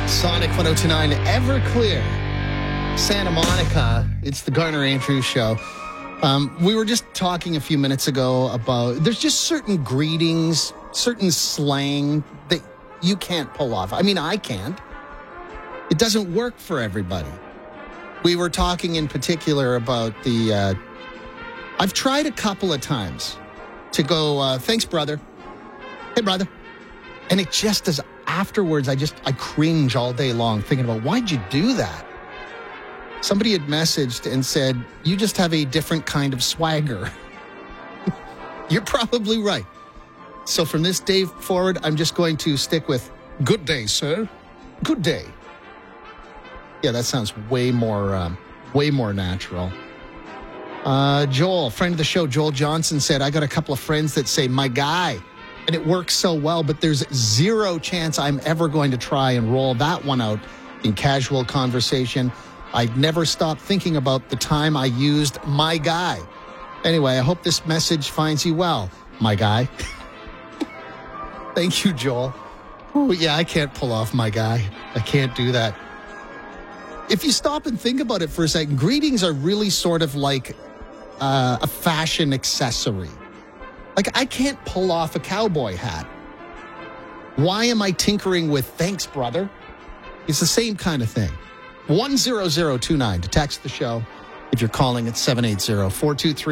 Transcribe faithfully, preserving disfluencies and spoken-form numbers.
Sonic one oh two point nine, Everclear, Santa Monica. It's the Garner Andrews Show. Um, we were just talking a few minutes ago about there's just certain greetings, certain slang that you can't pull off. I mean, I can't. It doesn't work for everybody. We were talking in particular about the... Uh, I've tried a couple of times to go, uh, thanks, brother. Hey, brother. And it just does... Afterwards, I just, I cringe all day long thinking about, why'd you do that? Somebody had messaged and said, you just have a different kind of swagger. You're probably right. So from this day forward, I'm just going to stick with, good day, sir. Good day. Yeah, that sounds way more, um, way more natural. Uh, Joel, friend of the show, Joel Johnson said, I got a couple of friends that say, my guy. And it works so well, but there's zero chance I'm ever going to try and roll that one out in casual conversation. I'd never stop thinking about the time I used my guy. Anyway, I hope this message finds you well, my guy. Thank you, Joel. Ooh, yeah, I can't pull off my guy. I can't do that. If you stop and think about it for a second, greetings are really sort of like uh, a fashion accessory. Like, I can't pull off a cowboy hat. Why am I tinkering with thanks, brother? It's the same kind of thing. one zero zero two nine to text the show. If you're calling at seven eight zero, four two three